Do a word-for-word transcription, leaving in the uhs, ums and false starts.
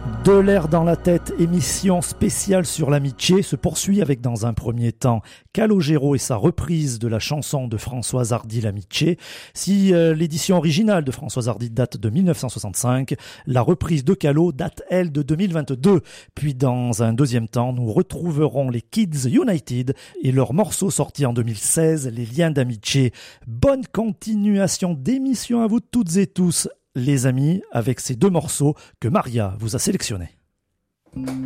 De l'air dans la tête, émission spéciale sur l'amitié se poursuit avec dans un premier temps Calogero et sa reprise de la chanson de Françoise Hardy l'amitié. Si euh, l'édition originale de Françoise Hardy date de dix-neuf cent soixante-cinq, la reprise de Calo date elle de deux mille vingt-deux. Puis dans un deuxième temps, nous retrouverons les Kids United et leur morceau sorti en deux mille seize, Les liens d'amitié. Bonne continuation d'émission à vous toutes et tous, les amis, avec ces deux morceaux que Maria vous a sélectionnés.